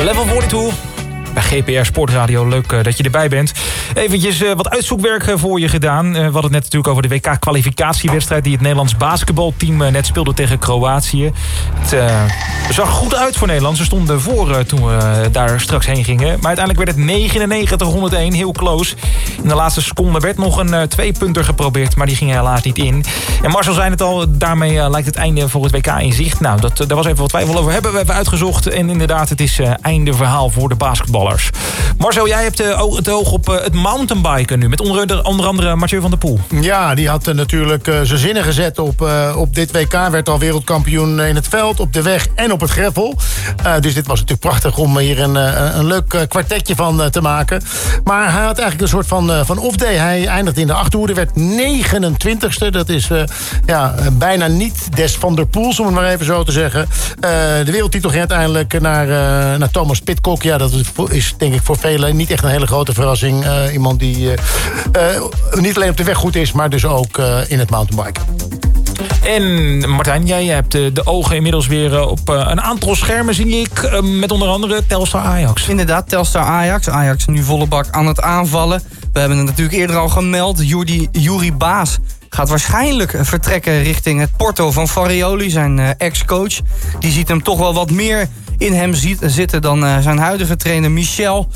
Level 42 bij GPR Sportradio. Leuk dat je erbij bent. Eventjes wat uitzoekwerk voor je gedaan. We hadden het net natuurlijk over de WK-kwalificatiewedstrijd... die het Nederlands basketbalteam net speelde tegen Kroatië. Het zag goed uit voor Nederland. Ze stonden voor toen we daar straks heen gingen. Maar uiteindelijk werd het 99-101, heel close. In de laatste seconde werd nog een 2-punter geprobeerd... maar die ging helaas niet in. En Marcel zei het al, daarmee lijkt het einde voor het WK in zicht. Nou, daar was even wat twijfel over. Hebben we even uitgezocht. En inderdaad, het is einde verhaal voor de basketballers. Marcel, jij hebt het oog op het mountainbiken nu. Met onder andere Mathieu van der Poel. Ja, die had natuurlijk zijn zinnen gezet op dit WK. Werd al wereldkampioen in het veld, op de weg en op het greppel. Dus dit was natuurlijk prachtig om hier een leuk kwartetje van te maken. Maar hij had eigenlijk een soort van off-day. Hij eindigde in de achterhoede, werd 29ste. Dat is bijna niet Des van der Poels, om het maar even zo te zeggen. De wereldtitel ging uiteindelijk naar Thomas Pidcock. Ja, dat is denk ik voor velen niet echt een hele grote verrassing. Iemand die niet alleen op de weg goed is, maar dus ook in het mountainbiken. En Martijn, jij hebt de ogen inmiddels weer op een aantal schermen, zie ik. Met onder andere Telstar Ajax. Inderdaad, Telstar Ajax. Ajax nu volle bak aan het aanvallen. We hebben het natuurlijk eerder al gemeld. Yuri Baas gaat waarschijnlijk vertrekken richting het Porto van Farioli, zijn ex-coach. Die ziet hem toch wel wat meer in hem zitten dan zijn huidige trainer Michel.